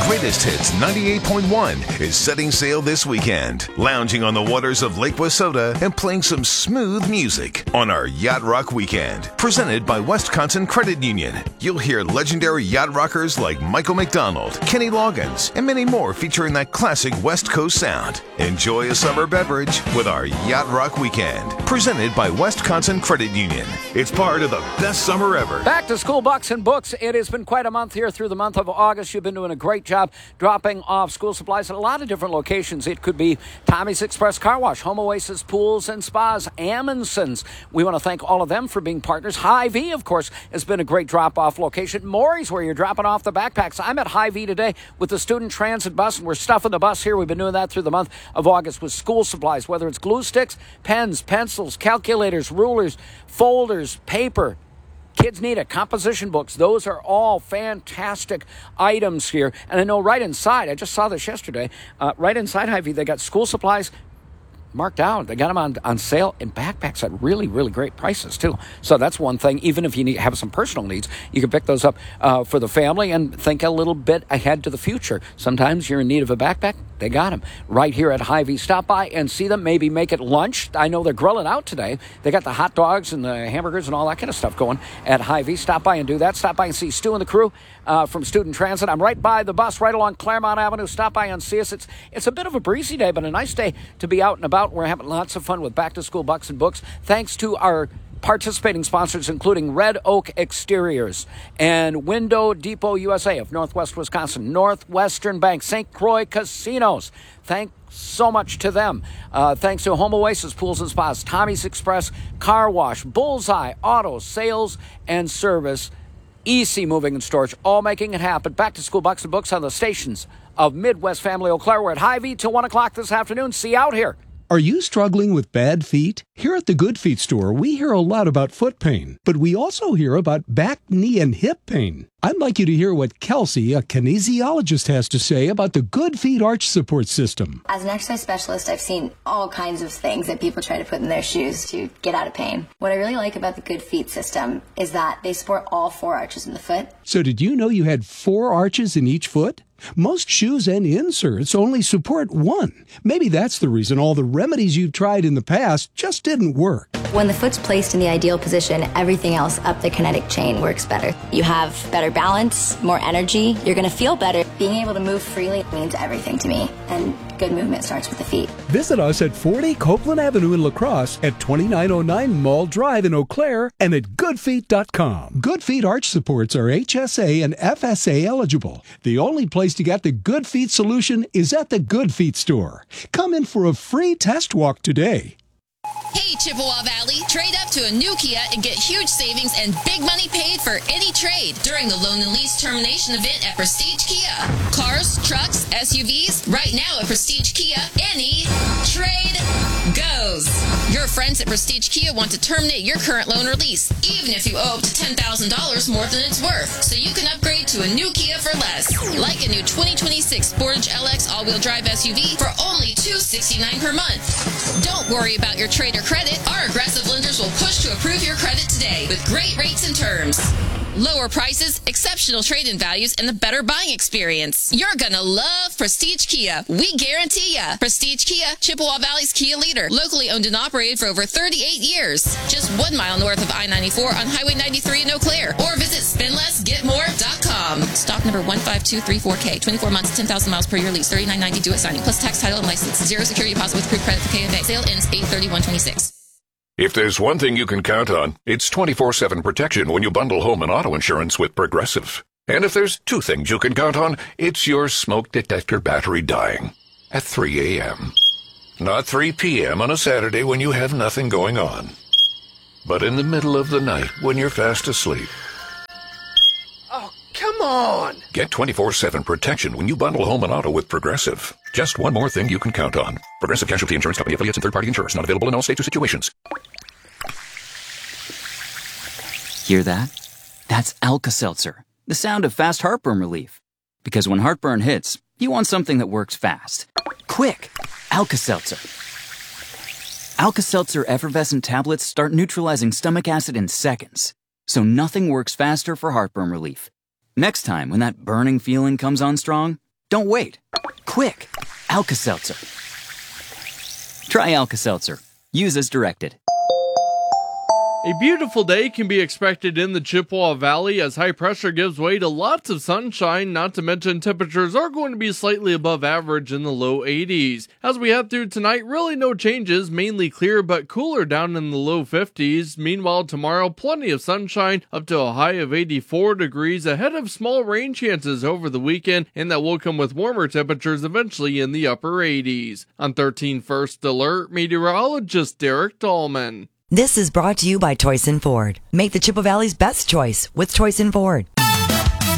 Greatest Hits 98.1 is setting sail this weekend, lounging on the waters of Lake Wissota and playing some smooth music on our Yacht Rock Weekend. Presented by Wisconsin Credit Union. You'll hear legendary yacht rockers like Michael McDonald, Kenny Loggins, and many more featuring that classic West Coast sound. Enjoy a summer beverage with our Yacht Rock Weekend. Presented by Wisconsin Credit Union. It's part of the best summer ever. Back to school, Bucks and Books. It has been quite a month here through the month of August. You've been doing a great job dropping off school supplies at a lot of different locations. It could be Tommy's Express Car Wash, Home Oasis Pools and Spas, Amundsen's. We want to thank all of them for being partners. Hy-Vee, of course, has been a great drop-off location. Maury's, where you're dropping off the backpacks. I'm at Hy-Vee today with the student transit bus, and we're stuffing the bus here. We've been doing that through the month of August with school supplies, whether it's glue sticks, pens, pencils, calculators, rulers, folders, paper. Kids need it. Composition books. Those are all fantastic items here. And I know right inside, I just saw this yesterday, right inside Hy-Vee, they got school supplies marked out. They got them on sale in backpacks at really, really great prices, too. So that's one thing. Even if you have some personal needs, you can pick those up for the family and think a little bit ahead to the future. Sometimes you're in need of a backpack. They got them right here at Hy-Vee. Stop by and see them. Maybe make it lunch. I know they're grilling out today. They got the hot dogs and the hamburgers and all that kind of stuff going at Hy-Vee. Stop by and do that. Stop by and see Stu and the crew from Student Transit. I'm right by the bus, right along Claremont Avenue. Stop by and see us. It's a bit of a breezy day, but a nice day to be out and about. We're having lots of fun with Back to School Bucks and Books. Thanks to our participating sponsors, including Red Oak Exteriors and Window Depot USA of Northwest Wisconsin, Northwestern Bank, St. Croix Casinos. Thanks so much to them. Thanks to Home Oasis Pools and Spas, Tommy's Express Car Wash, Bullseye Auto Sales and Service, EC Moving and Storage, all making it happen. Back to School Bucks and Books on the stations of Midwest Family Eau Claire. We're at Hy-Vee till 1 o'clock this afternoon. See you out here. Are you struggling with bad feet? Here at the Good Feet store, we hear a lot about foot pain, but we also hear about back, knee, and hip pain. I'd like you to hear what Kelsey, a kinesiologist, has to say about the Good Feet arch support system. As an exercise specialist, I've seen all kinds of things that people try to put in their shoes to get out of pain. What I really like about the Good Feet system is that they support all 4 arches in the foot. So did you know you had 4 arches in each foot? Most shoes and inserts only support 1. Maybe that's the reason all the remedies you've tried in the past just didn't work. When the foot's placed in the ideal position, everything else up the kinetic chain works better. You have better balance, more energy, you're going to feel better. Being able to move freely means everything to me, and good movement starts with the feet. Visit us at 40 Copeland Avenue in La Crosse, at 2909 Mall Drive in Eau Claire, and at goodfeet.com. Good Feet arch supports are HSA and FSA eligible. The only place to get the Good Feet solution is at the Good Feet store. Come in for a free test walk today. Hey, Chippewa Valley, trade up to a new Kia and get huge savings and big money paid for any trade during the loan and lease termination event at Prestige Kia. Cars, trucks, SUVs, right now at Prestige Kia, any trade goes. Your friends at Prestige Kia want to terminate your current loan or lease, even if you owe up to $10,000 more than it's worth, so you can upgrade to a new Kia for less. Like a new 2026 Sportage LX all-wheel drive SUV for only $269 per month. Don't worry about your trade or credit. Our aggressive lenders will push to approve your credit today with great rates and terms. Lower prices, exceptional trade-in values, and a better buying experience. You're gonna love Prestige Kia. We guarantee ya. Prestige Kia, Chippewa Valley's Kia leader. Locally owned and operated for over 38 years. Just 1 mile north of I-94 on Highway 93 in Eau Claire. Or visit spendlessgetmore.com. Stock number 15234K. 24 months, 10,000 miles per year lease. $39.90 due at signing. Plus tax, title, and license. 0 security deposit with approved credit for KFA. Sale ends 8/31/26. If there's one thing you can count on, it's 24/7 protection when you bundle home and auto insurance with Progressive. And if there's 2 things you can count on, it's your smoke detector battery dying at 3 a.m. Not 3 p.m. on a Saturday when you have nothing going on, but in the middle of the night when you're fast asleep. Oh, come on! Get 24/7 protection when you bundle home and auto with Progressive. Just one more thing you can count on. Progressive Casualty Insurance Company, affiliates, and third-party insurers. Not available in all states or situations. Hear that? That's Alka-Seltzer, the sound of fast heartburn relief. Because when heartburn hits, you want something that works fast. Quick! Alka-Seltzer. Alka-Seltzer effervescent tablets start neutralizing stomach acid in seconds, so nothing works faster for heartburn relief. Next time, when that burning feeling comes on strong, Don't wait. Quick, Alka-Seltzer. Try Alka-Seltzer. Use as directed. A beautiful day can be expected in the Chippewa Valley as high pressure gives way to lots of sunshine, not to mention temperatures are going to be slightly above average in the low 80s. As we head through tonight, really no changes, mainly clear but cooler down in the low 50s. Meanwhile, tomorrow, plenty of sunshine up to a high of 84 degrees ahead of small rain chances over the weekend, and that will come with warmer temperatures eventually in the upper 80s. On 13 First Alert, meteorologist Derek Dahlman. This is brought to you by Toyson Ford. Make the Chippewa Valley's best choice with Toyson Ford.